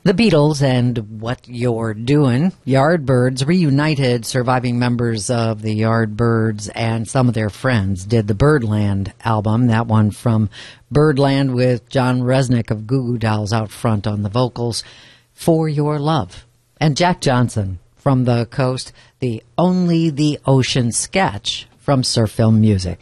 The Beatles and What You're Doing. Yardbirds reunited. Surviving members of the Yardbirds and some of their friends did the Birdland album. That one from Birdland with John Resnick of Goo Goo Dolls out front on the vocals. For Your Love. And Jack Johnson from the Coast. The Only the Ocean sketch from Surf Film Music.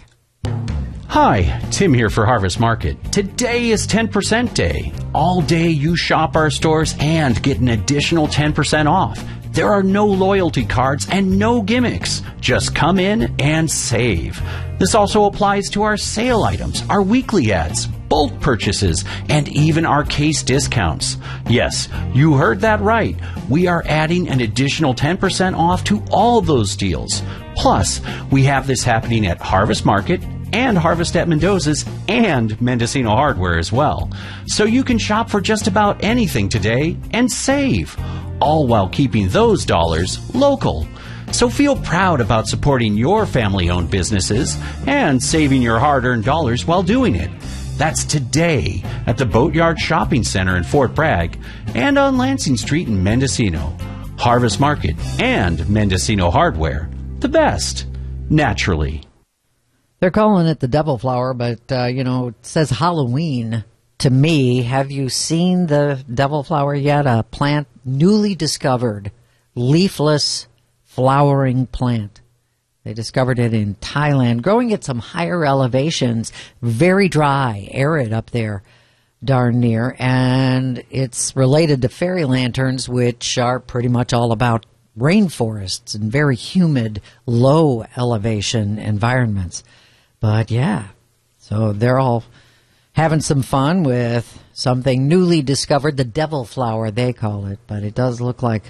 Hi, Tim here for Harvest Market. Today is 10% day. All day you shop our stores and get an additional 10% off. There are no loyalty cards and no gimmicks. Just come in and save. This also applies to our sale items, our weekly ads, bulk purchases, and even our case discounts. Yes, you heard that right. We are adding an additional 10% off to all those deals. Plus, we have this happening at Harvest Market and Harvest at Mendoza's and Mendocino Hardware as well. So you can shop for just about anything today and save, all while keeping those dollars local. So feel proud about supporting your family-owned businesses and saving your hard-earned dollars while doing it. That's today at the Boatyard Shopping Center in Fort Bragg and on Lansing Street in Mendocino. Harvest Market and Mendocino Hardware. The best, naturally. They're calling it the devil flower, but, it says Halloween to me. Have you seen the devil flower yet? A plant newly discovered, leafless, flowering plant. They discovered it in Thailand, growing at some higher elevations, very dry, arid up there, darn near. And it's related to fairy lanterns, which are pretty much all about rainforests and very humid, low elevation environments. But yeah, so they're all having some fun with something newly discovered, the devil flower they call it, but it does look like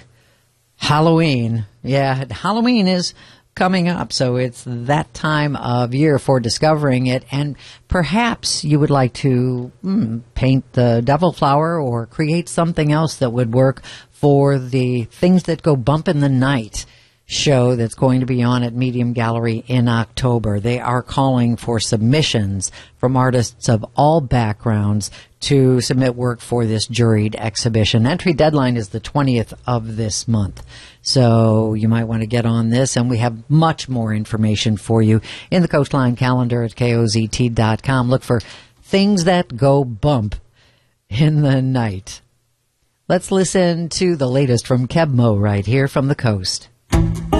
Halloween. Yeah, Halloween is coming up, so it's that time of year for discovering it, and perhaps you would like to paint the devil flower or create something else that would work for the Things That Go Bump in the Night show that's going to be on at Medium Gallery in October. They are calling for submissions from artists of all backgrounds to submit work for this juried exhibition. Entry deadline is the 20th of this month. So you might want to get on this, and we have much more information for you in the Coastline calendar at KOZT.com. Look for Things That Go Bump in the Night. Let's listen to the latest from Kebmo right here from the coast.